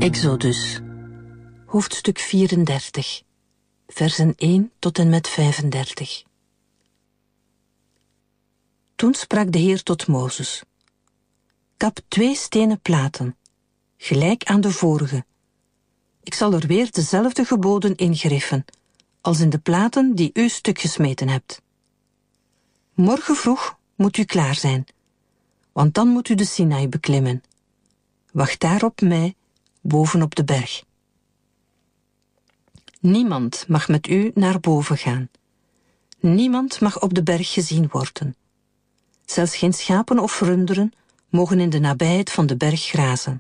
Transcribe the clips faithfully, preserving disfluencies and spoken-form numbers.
Exodus, hoofdstuk vierendertig, versen één tot en met vijfendertig. Toen sprak de Heer tot Mozes: Kap twee stenen platen, gelijk aan de vorige. Ik zal er weer dezelfde geboden in griffen, als in de platen die u stuk gesmeten hebt. Morgen vroeg moet u klaar zijn, want dan moet u de Sinai beklimmen. Wacht daar op mij, boven op de berg. Niemand mag met u naar boven gaan. Niemand mag op de berg gezien worden. Zelfs geen schapen of runderen mogen in de nabijheid van de berg grazen.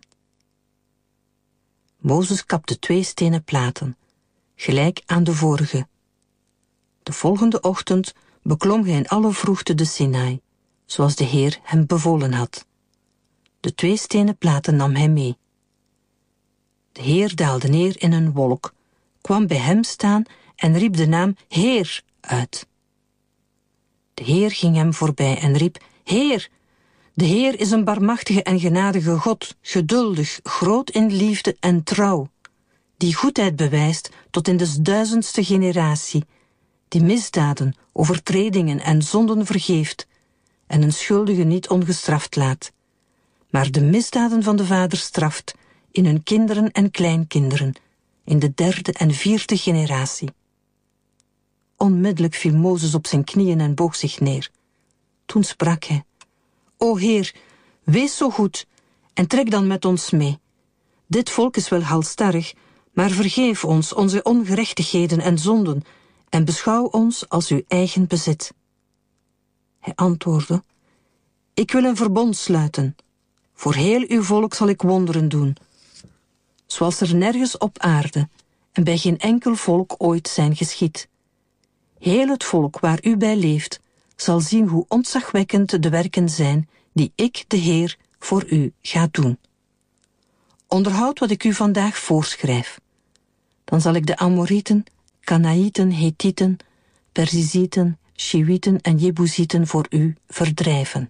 Mozes kapte twee stenen platen, gelijk aan de vorige. De volgende ochtend beklom hij in alle vroegte de Sinai, zoals de Heer hem bevolen had. De twee stenen platen nam hij mee. De Heer daalde neer in een wolk, kwam bij hem staan en riep de naam Heer uit. De Heer ging hem voorbij en riep: Heer, de Heer is een barmachtige en genadige God, geduldig, groot in liefde en trouw, die goedheid bewijst tot in de duizendste generatie, die misdaden, overtredingen en zonden vergeeft en een schuldige niet ongestraft laat, maar de misdaden van de vader straft in hun kinderen en kleinkinderen, in de derde en vierde generatie. Onmiddellijk viel Mozes op zijn knieën en boog zich neer. Toen sprak hij: O Heer, wees zo goed en trek dan met ons mee. Dit volk is wel halsstarrig, maar vergeef ons onze ongerechtigheden en zonden en beschouw ons als uw eigen bezit. Hij antwoordde: Ik wil een verbond sluiten. Voor heel uw volk zal ik wonderen doen, zoals er nergens op aarde en bij geen enkel volk ooit zijn geschied. Heel het volk waar u bij leeft zal zien hoe ontzagwekkend de werken zijn die ik, de Heer, voor u ga doen. Onderhoud wat ik u vandaag voorschrijf. Dan zal ik de Amorieten, Kanaïten, Hethieten, Perzieten, Shiwieten en Jebusieten voor u verdrijven.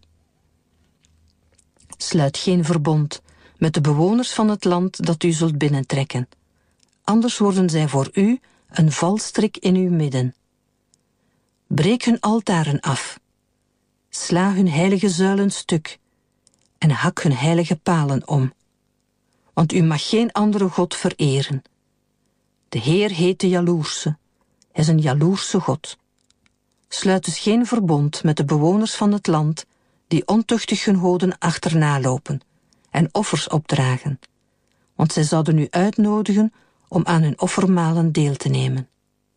Sluit geen verbond met de bewoners van het land dat u zult binnentrekken. Anders worden zij voor u een valstrik in uw midden. Breek hun altaren af. Sla hun heilige zuilen stuk en hak hun heilige palen om. Want u mag geen andere God vereren. De Heer heet de jaloerse. Hij is een jaloerse God. Sluit dus geen verbond met de bewoners van het land die ontuchtig hun goden achterna lopen en offers opdragen, want zij zouden u uitnodigen om aan hun offermalen deel te nemen.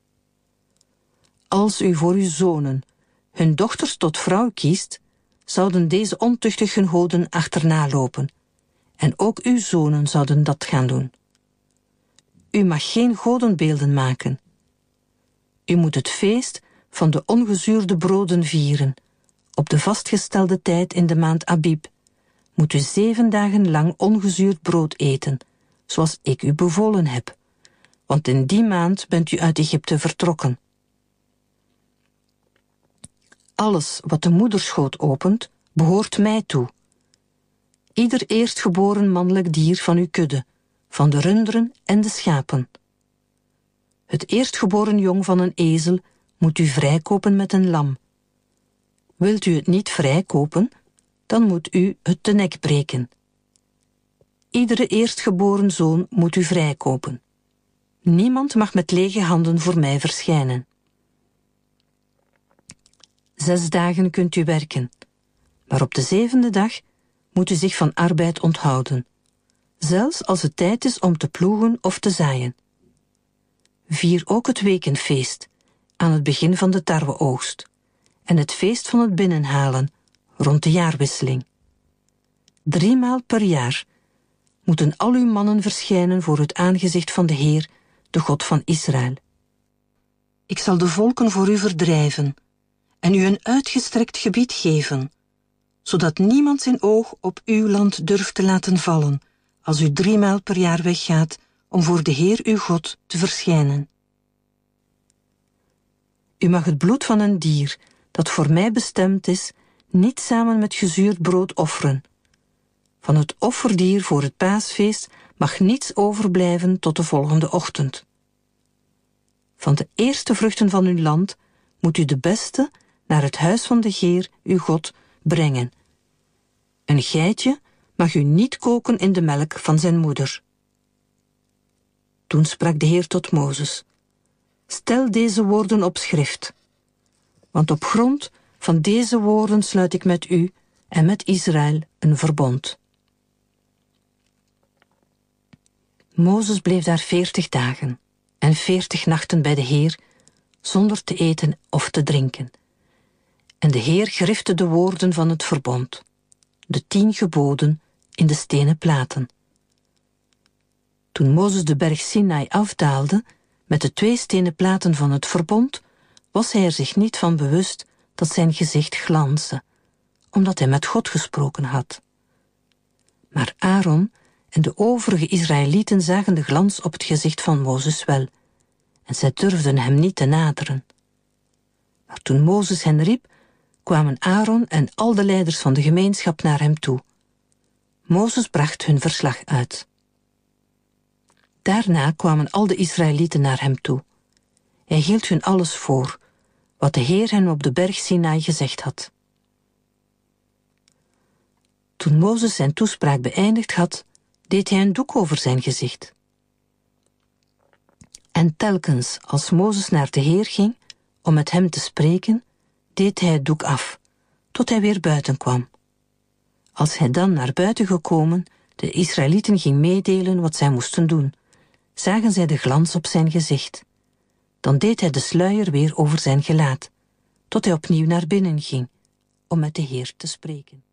Als u voor uw zonen hun dochters tot vrouw kiest, zouden deze ontuchtig hun goden achterna lopen, en ook uw zonen zouden dat gaan doen. U mag geen godenbeelden maken. U moet het feest van de ongezuurde broden vieren. Op de vastgestelde tijd in de maand Abib moet u zeven dagen lang ongezuurd brood eten, zoals ik u bevolen heb, want in die maand bent u uit Egypte vertrokken. Alles wat de moederschoot opent, behoort mij toe. Ieder eerstgeboren mannelijk dier van uw kudde, van de runderen en de schapen. Het eerstgeboren jong van een ezel moet u vrijkopen met een lam. Wilt u het niet vrijkopen, dan moet u het de nek breken. Iedere eerstgeboren zoon moet u vrijkopen. Niemand mag met lege handen voor mij verschijnen. Zes dagen kunt u werken, maar op de zevende dag moet u zich van arbeid onthouden, zelfs als het tijd is om te ploegen of te zaaien. Vier ook het wekenfeest, aan het begin van de tarweoogst, en het feest van het binnenhalen, rond de jaarwisseling. Driemaal per jaar moeten al uw mannen verschijnen voor het aangezicht van de Heer, de God van Israël. Ik zal de volken voor u verdrijven en u een uitgestrekt gebied geven, zodat niemand zijn oog op uw land durft te laten vallen, als u driemaal per jaar weggaat om voor de Heer uw God te verschijnen. U mag het bloed van een dier, dat voor mij bestemd is, niet samen met gezuurd brood offeren. Van het offerdier voor het paasfeest mag niets overblijven tot de volgende ochtend. Van de eerste vruchten van uw land moet u de beste naar het huis van de Heer, uw God, brengen. Een geitje mag u niet koken in de melk van zijn moeder. Toen sprak de Heer tot Mozes: Stel deze woorden op schrift, want op grond van deze woorden sluit ik met u en met Israël een verbond. Mozes bleef daar veertig dagen en veertig nachten bij de Heer, zonder te eten of te drinken. En de Heer grifte de woorden van het verbond, de tien geboden, in de stenen platen. Toen Mozes de berg Sinai afdaalde, met de twee stenen platen van het verbond, was hij er zich niet van bewust dat zijn gezicht glansde, omdat hij met God gesproken had. Maar Aaron en de overige Israëlieten zagen de glans op het gezicht van Mozes wel, en zij durfden hem niet te naderen. Maar toen Mozes hen riep, kwamen Aaron en al de leiders van de gemeenschap naar hem toe. Mozes bracht hun verslag uit. Daarna kwamen al de Israëlieten naar hem toe. Hij hield hun alles voor, wat de Heer hen op de berg Sinai gezegd had. Toen Mozes zijn toespraak beëindigd had, deed hij een doek over zijn gezicht. En telkens als Mozes naar de Heer ging om met hem te spreken, deed hij het doek af, tot hij weer buiten kwam. Als hij dan naar buiten gekomen de Israëlieten ging meedelen wat zij moesten doen, zagen zij de glans op zijn gezicht. Dan deed hij de sluier weer over zijn gelaat, tot hij opnieuw naar binnen ging, om met de Heer te spreken.